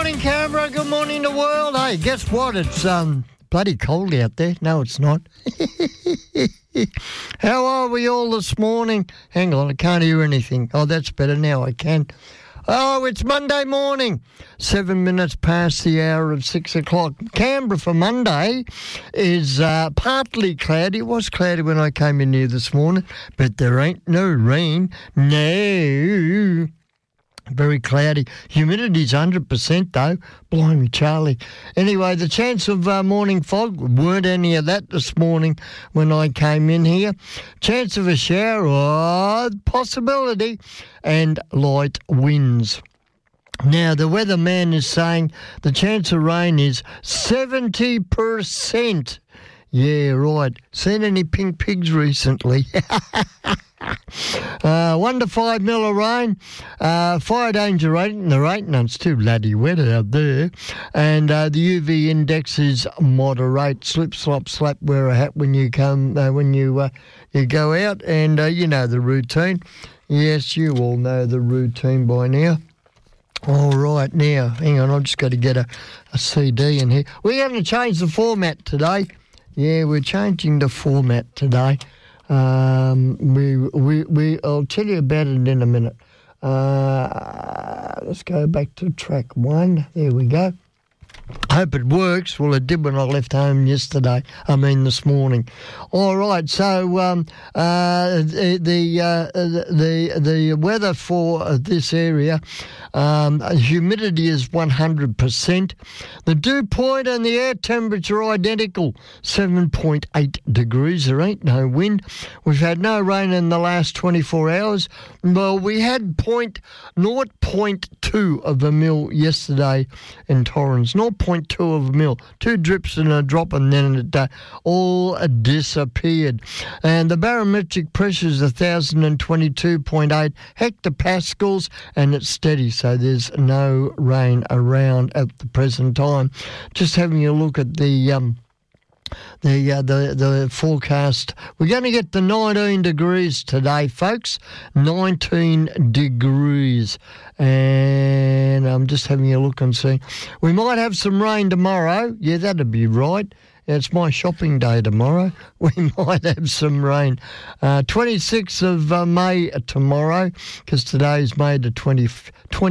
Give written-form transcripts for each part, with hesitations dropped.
morning, Canberra. Good morning, the world. Hey, guess what? It's bloody cold out there. No, it's not. How are we all this morning? Hang on, I can't hear anything. Oh, that's better now. I can. Oh, it's Monday morning, 7 minutes past the hour of 6 o'clock. Canberra for Monday is partly cloudy. It was cloudy when I came in here this morning, but there ain't no rain. No. Very cloudy. Humidity's 100% though. Blimey, Charlie. Anyway, the chance of morning fog, weren't any of that this morning when I came in here. Chance of a shower, possibility, and light winds. Now, the weatherman is saying the chance of rain is 70%. Yeah, right. Seen any pink pigs recently? 1 to 5 mil of rain, fire danger rating. There ain't none. It's too bloody wet out there. And the UV index is moderate. Slip, slop, slap. Wear a hat when you come. When you go out, and you know the routine. Yes, you all know the routine by now. All right, now hang on. I've just got to get a CD in here. We're going to change the format today. Yeah, we're changing the format today. I'll tell you about it in a minute. Let's go back to track 1. There we go. Hope it works. Well, it did when I left home this morning. All right, so the weather for this area, humidity is 100%. The dew point and the air temperature are identical, 7.8 degrees. There ain't no wind. We've had no rain in the last 24 hours. Well, we had 0.2 of a mil yesterday in Torrens. 0.2 of a mil. 2 drips and a drop, and then it all disappeared. And the barometric pressure is 1,022.8 hectopascals, and it's steady, so there's no rain around at the present time. Just having a look at the forecast. We're going to get to 19 degrees today, folks. 19 degrees. And I'm just having a look and seeing. We might have some rain tomorrow. Yeah, that'd be right. It's my shopping day tomorrow. We might have some rain. 26th of May tomorrow, because today's May the 25th.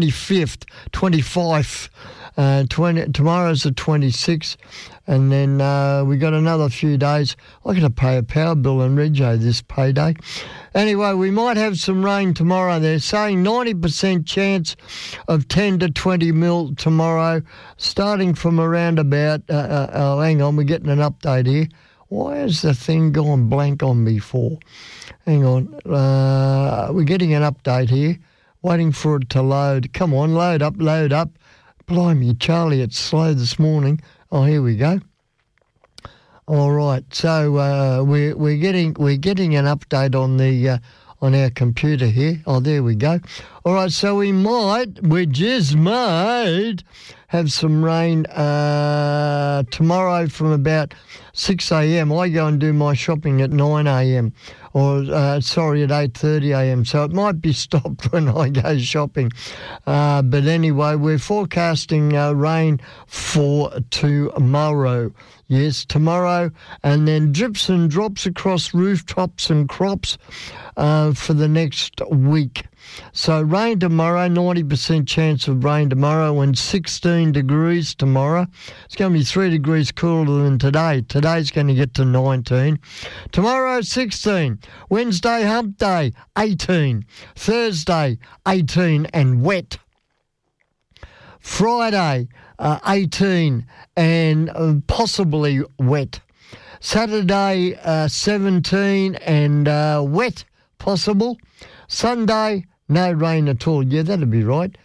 Tomorrow's the 26th, and then we got another few days. I got to pay a power bill in Regio this payday. Anyway, we might have some rain tomorrow. They're saying 90% chance of 10 to 20 mil tomorrow, starting from around about, hang on, we're getting an update here. Why has the thing gone blank on me for? Hang on, we're getting an update here, waiting for it to load. Come on, load up. Blimey, Charlie, it's slow this morning. Oh, here we go. All right, so we're getting an update on the on our computer here. Oh, there we go. All right, so we just might have some rain tomorrow from about 6 a.m. I go and do my shopping at 9 a.m. or at 8:30 a.m. So it might be stopped when I go shopping. But anyway, we're forecasting rain for tomorrow. Yes, tomorrow, and then drips and drops across rooftops and crops for the next week. So rain tomorrow, 90% chance of rain tomorrow, and 16 degrees tomorrow. It's going to be 3 degrees cooler than today. Today's going to get to 19. Tomorrow, 16. Wednesday, hump day, 18. Thursday, 18 and wet. Friday, 18 and possibly wet. Saturday, 17 and wet, possible. Sunday, no rain at all. Yeah, that'd be right.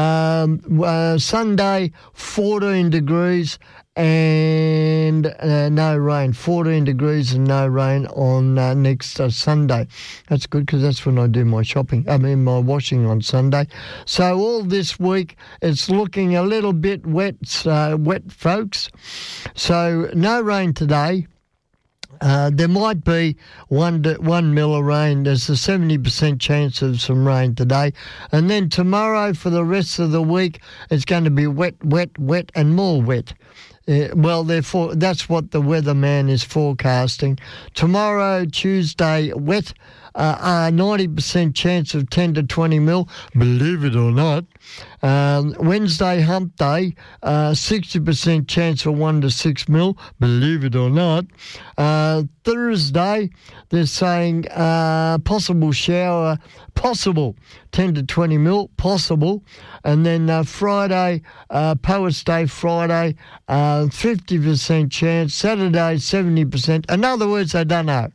Sunday, 14 degrees and no rain. 14 degrees and no rain on next Sunday. That's good because that's when I do my my washing on Sunday. So all this week it's looking a little bit wet, folks. So no rain today. There might be 1 mil of rain. There's a 70% chance of some rain today. And then tomorrow for the rest of the week, it's going to be wet, wet, wet and more wet. Well, therefore, that's what the weatherman is forecasting. Tomorrow, Tuesday, wet, 90% chance of 10 to 20 mil, believe it or not. Wednesday, hump day, 60% chance of 1 to 6 mil, believe it or not. Thursday, they're saying possible shower, possible 10 to 20 mil, possible. And then Friday, Poets Day Friday, 50% chance. Saturday, 70%. In other words, I don't know.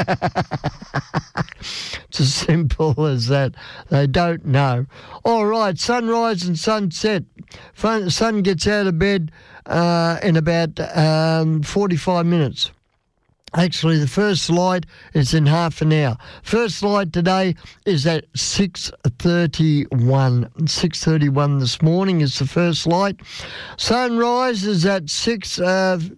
It's as simple as that. They don't know. All right, sunrise and sunset. Sun gets out of bed in about 45 minutes. Actually, the first light is in half an hour. First light today is at 6:31. 6:31 this morning is the first light. Sunrise is at 7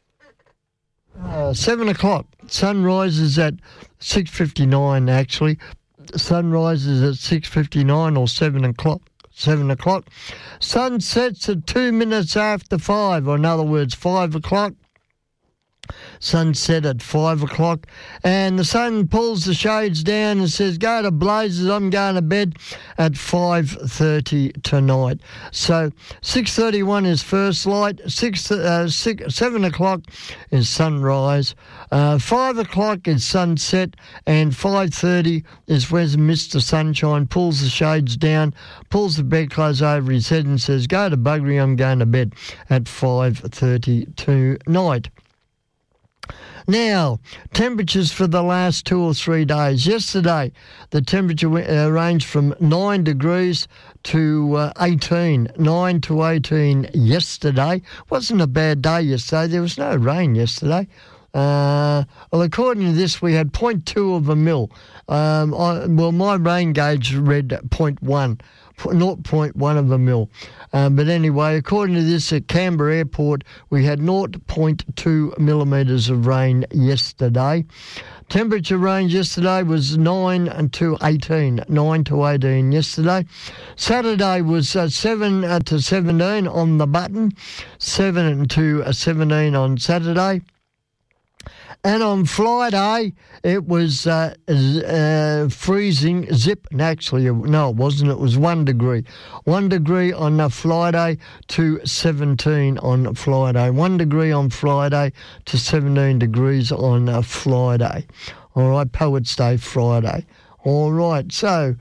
o'clock. Sunrise is at 6:59, actually. Sunrise is at 6:59 or 7 o'clock. 7 o'clock. Sun sets at 2 minutes after 5, or in other words, 5 o'clock. Sunset at 5 o'clock, and the sun pulls the shades down and says, go to blazes, I'm going to bed at 5:30 tonight. So 6:31 is first light, 7 o'clock is sunrise, 5 o'clock is sunset, and 5:30 is when Mr. Sunshine pulls the shades down, pulls the bedclothes over his head and says, go to buggery, I'm going to bed at 5:30 tonight. Now, temperatures for the last 2 or 3 days. Yesterday, the temperature ranged from 9 degrees to 18. 9 to 18 yesterday. Wasn't a bad day yesterday. There was no rain yesterday. Well, according to this, we had 0.2 of a mil. My rain gauge read 0.1. 0.1 of a mil. But anyway, according to this, at Canberra Airport, we had 0.2 millimetres of rain yesterday. Temperature range yesterday was 9 to 18. 9 to 18 yesterday. Saturday was 7 to 17 on the button. 7 to 17 on Saturday. And on Friday, it was freezing, zip. Actually, no, it wasn't. It was 1 degree. 1 degree on Friday to 17 on Friday. 1 degree on Friday to 17 degrees on Friday. All right, Poets Day Friday. All right, so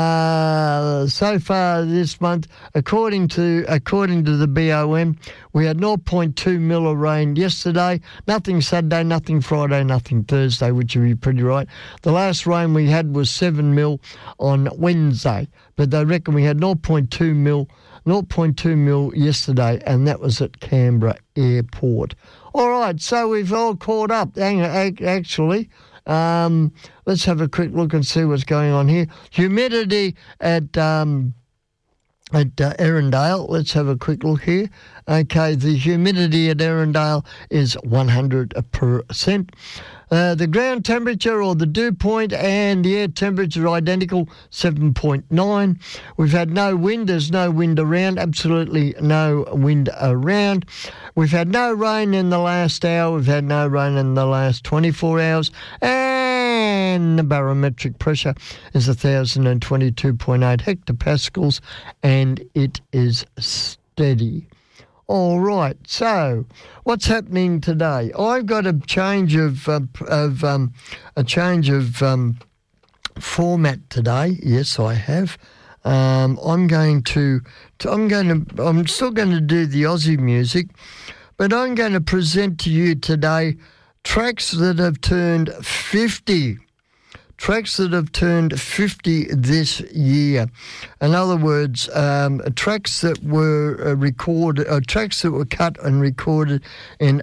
far this month, according to the BOM, we had 0.2 mil of rain yesterday, nothing Saturday, nothing Friday, nothing Thursday, which would be pretty right. The last rain we had was 7 mil on Wednesday, but they reckon we had 0.2 mil yesterday, and that was at Canberra Airport. All right, so we've all caught up, actually. Let's have a quick look and see what's going on here. Humidity at Erindale. Let's have a quick look here. Okay, the humidity at Erindale is 100%. The ground temperature or the dew point and the air temperature are identical, 7.9. We've had no wind. There's no wind around, absolutely no wind around. We've had no rain in the last hour. We've had no rain in the last 24 hours. And the barometric pressure is 1,022.8 hectopascals, and it is steady. All right, so what's happening today? I've got a change of format today. Yes, I have. I'm still going to do the Aussie music, but I'm going to present to you today tracks that have turned 50. Tracks that have turned 50 this year. In other words, tracks that were tracks that were cut and recorded in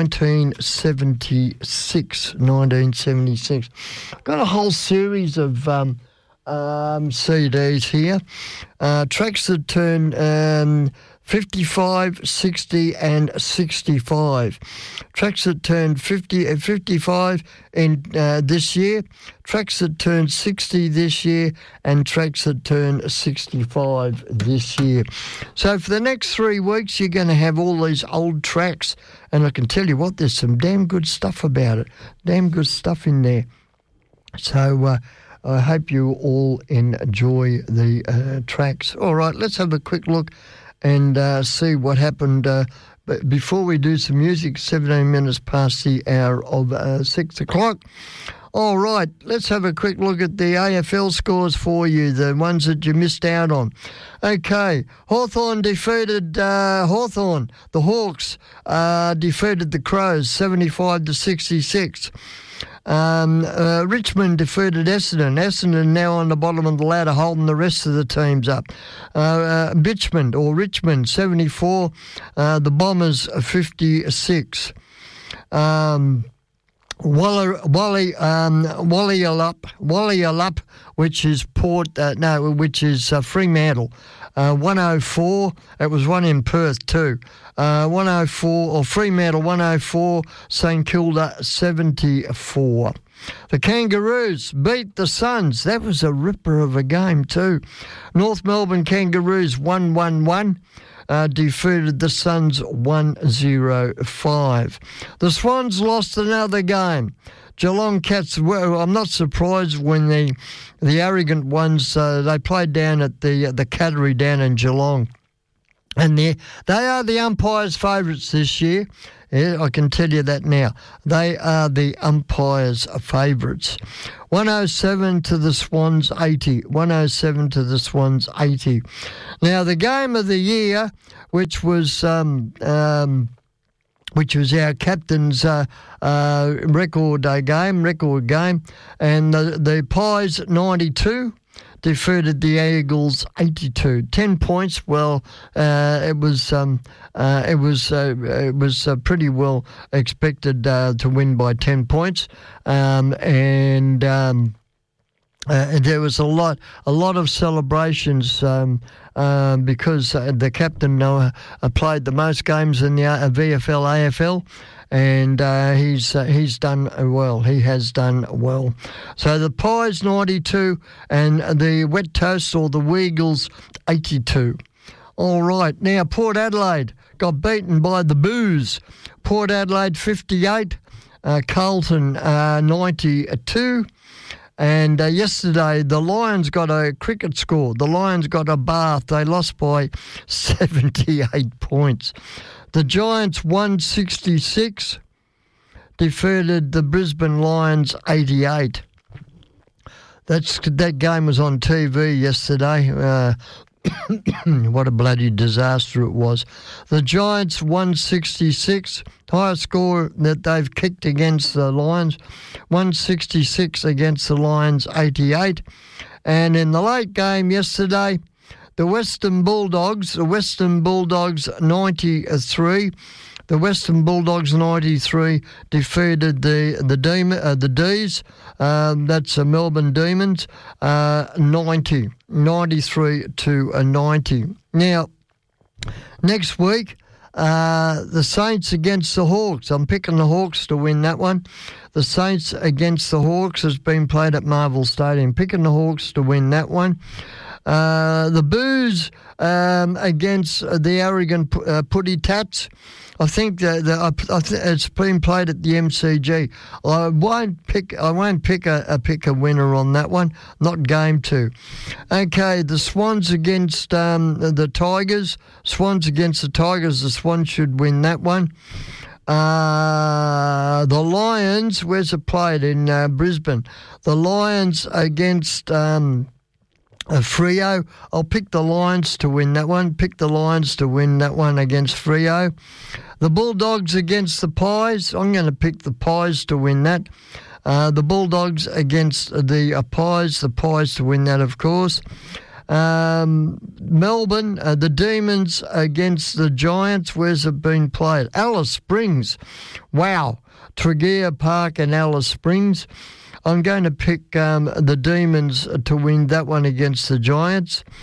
1976. Got a whole series of CDs here. Tracks that turned 55, 60 and 65. Tracks that turned 55 in this year, tracks that turned 60 this year, and tracks that turned 65 this year. So for the next 3 weeks, you're going to have all these old tracks, and I can tell you what, there's some damn good stuff about it, damn good stuff in there. So I hope you all enjoy the tracks. All right, let's have a quick look and see what happened. But before we do some music, 17 minutes past the hour of 6 o'clock. All right, let's have a quick look at the AFL scores for you, the ones that you missed out on. Okay, Hawthorn defeated Hawthorn. The Hawks defeated the Crows 75-66. Richmond defeated Essendon. Essendon now on the bottom of the ladder, holding the rest of the teams up. Richmond 74, the Bombers 56. Wallyallup, which is Fremantle, 104. It was one in Perth too. 104, or Fremantle 104, St Kilda 74. The Kangaroos beat the Suns. That was a ripper of a game too. North Melbourne Kangaroos 1-1-1. Defeated the Suns 1-0-5. The Swans lost another game. Geelong Cats, well, I'm not surprised when the arrogant ones, they played down at the Cattery down in Geelong. And they are the umpires' favourites this year. Yeah, I can tell you that now. They are the umpires' favourites. 107 to the Swans 80. 107 to the Swans 80. Now, the game of the year, which was our captain's record game, and the Pies 92. Defeated the Eagles 82. 10 points. Well, it was pretty well expected to win by 10 points, and there was a lot of celebrations because the captain played the most games in the VFL AFL. And he's done well. He has done well. So the Pies 92 and the Wet Toast or the Weagles 82. All right. Now Port Adelaide got beaten by the Boos. Port Adelaide 58, Carlton 92. And yesterday, the Lions got a cricket score. The Lions got a bath. They lost by 78 points. The Giants 166 defeated the Brisbane Lions 88. That game was on TV yesterday. What a bloody disaster it was. The Giants 166, highest score that they've kicked against the Lions, 166 against the Lions 88. And in the late game yesterday, the Western Bulldogs 93. The Western Bulldogs 93 defeated the D's. That's Melbourne Demons 93 to 90. Now, next week, the Saints against the Hawks. I'm picking the Hawks to win that one. The Saints against the Hawks has been played at Marvel Stadium. Picking the Hawks to win that one. The Boos against the arrogant Putty Tats. I think it's been played at the MCG. I won't pick a winner on that one. Not game two. Okay, the Swans against the Tigers. Swans against the Tigers. The Swans should win that one. The Lions. Where's it played? In Brisbane. The Lions against Freo. I'll pick the Lions to win that one. Pick the Lions to win that one against Freo. The Bulldogs against the Pies. I'm going to pick the Pies to win that. The Bulldogs against the Pies. The Pies to win that, of course. Melbourne, the Demons against the Giants. Where's it been played? Alice Springs. Wow. Tregear Park and Alice Springs. I'm going to pick the Demons to win that one against the Giants.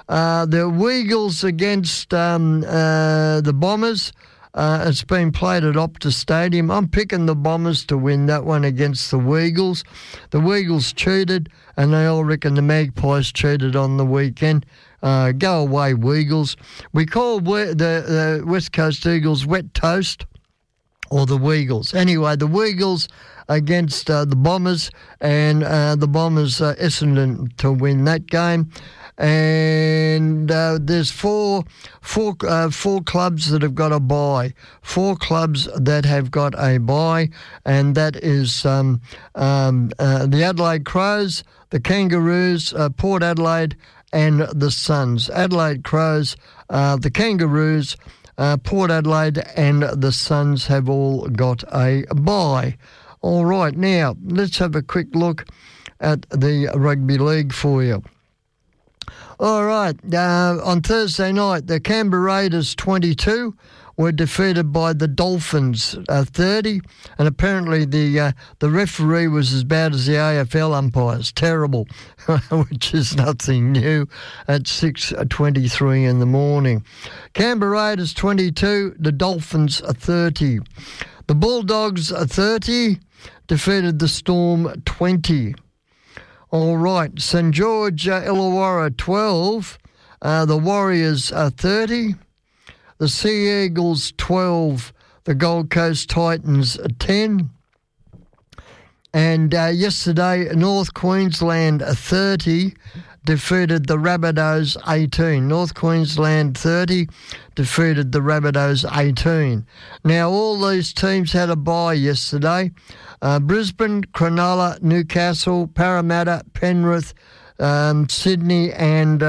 The Weagles against the Bombers. It's been played at Optus Stadium. I'm picking the Bombers to win that one against the Weagles. The Weagles cheated, and they all reckon the Magpies cheated on the weekend. Go away, Weagles. We call the West Coast Eagles wet toast, or the Weagles. Anyway, the Weagles against the Bombers, and the Bombers Essendon to win that game. And there's four clubs that have got a bye. 4 clubs that have got a bye, and that is the Adelaide Crows, the Kangaroos, Port Adelaide, and the Suns. Adelaide Crows, the Kangaroos, Port Adelaide, and the Suns have all got a bye. All right, now let's have a quick look at the rugby league for you. All right, on Thursday night, the Canberra Raiders 22 were defeated by the Dolphins 30, and apparently the referee was as bad as the AFL umpires, terrible, which is nothing new, at 6:23 in the morning. Canberra Raiders 22, the Dolphins 30. The Bulldogs 30 defeated the Storm 20. All right, St George Illawarra 12, the Warriors 30, the Sea Eagles 12, the Gold Coast Titans 10, and yesterday North Queensland 30 defeated the Rabbitohs 18. North Queensland 30 defeated the Rabbitohs 18. Now all these teams had a bye yesterday. Brisbane, Cronulla, Newcastle, Parramatta, Penrith, Sydney, and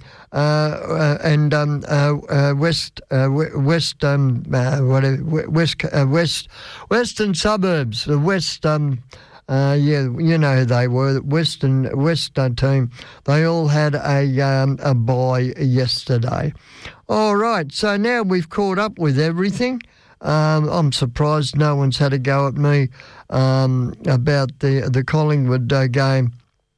Western Suburbs. The West. You know who they were. The Western team. They all had a bye yesterday. All right. So now we've caught up with everything. I'm surprised no one's had a go at me about the Collingwood game.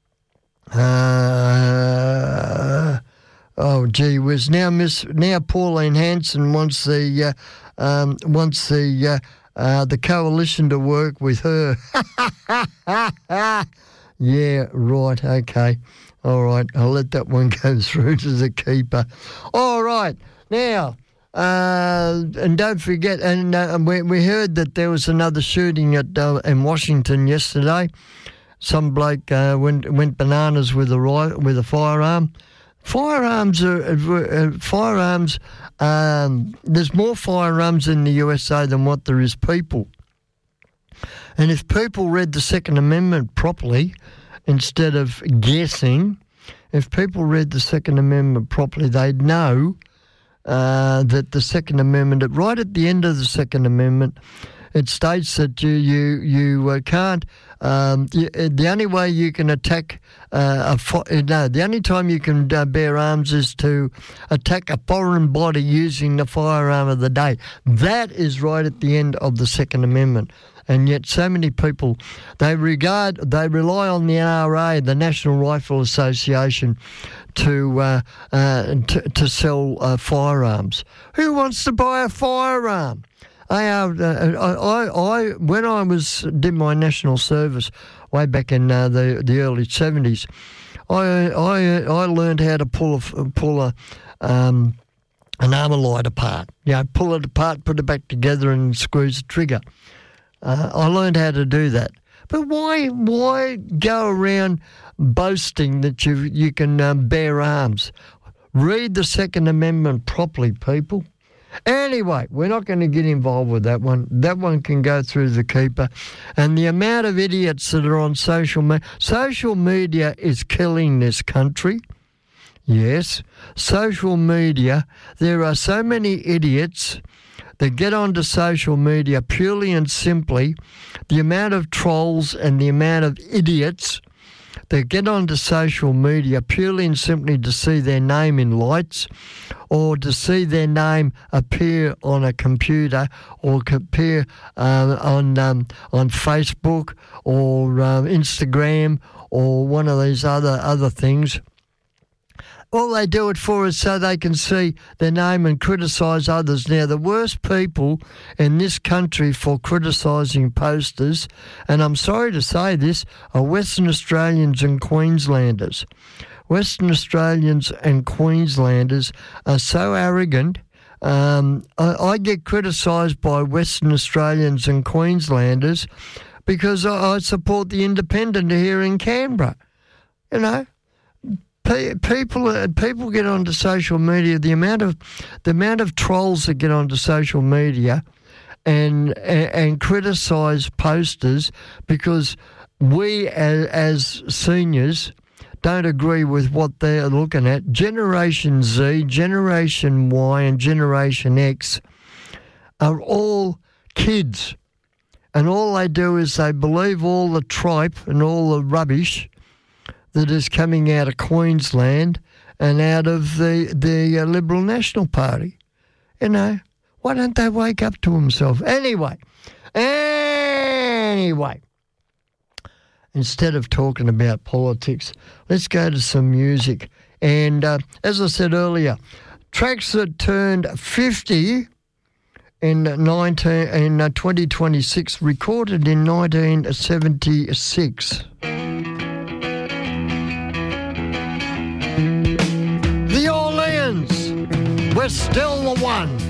Oh gee whiz! Now Pauline Hanson wants the coalition to work with her. Yeah, right. Okay. All right. I'll let that one go through to the keeper. All right. Now. And don't forget, and we heard that there was another shooting in Washington yesterday. Some bloke went bananas with a firearm. Firearms. There's more firearms in the USA than what there is people. And if people read the Second Amendment properly, instead of guessing, if people read the Second Amendment properly, they'd know that the Second Amendment, right at the end of the Second Amendment, it states that you can't. The only way you can attack the only time you can bear arms is to attack a foreign body using the firearm of the day. That is right at the end of the Second Amendment. And yet so many people, they rely on the NRA, the National Rifle Association, to sell firearms. Who wants to buy a firearm? I when I did my national service way back in the early 70s, I learned how to pull an Armalite apart. Pull it apart, put it back together, and squeeze the trigger. I learned how to do that. But why go around boasting that you can bear arms? Read the Second Amendment properly, people. Anyway, we're not going to get involved with that one. That one can go through the keeper. And the amount of idiots that are on social media is killing this country. Yes, social media. There are so many idiots that get onto social media purely and simply. The amount of trolls and the amount of idiots that get onto social media purely and simply to see their name in lights, or to see their name appear on a computer, or appear on Facebook or Instagram or one of these other things. All they do it for is so they can see their name and criticise others. Now, the worst people in this country for criticising posters, and I'm sorry to say this, are Western Australians and Queenslanders. Western Australians and Queenslanders are so arrogant. I get criticised by Western Australians and Queenslanders because I support the Independent here in Canberra. You know, people get onto social media. The amount of trolls that get onto social media and criticise posters because we as seniors don't agree with what they're looking at. Generation Z, Generation Y and Generation X are all kids. And all they do is they believe all the tripe and all the rubbish that is coming out of Queensland and out of the Liberal National Party. You know, why don't they wake up to themselves? Anyway, instead of talking about politics, let's go to some music. And as I said earlier, tracks that turned 50 in 2026, recorded in 1976. The Orleans, we're still the one.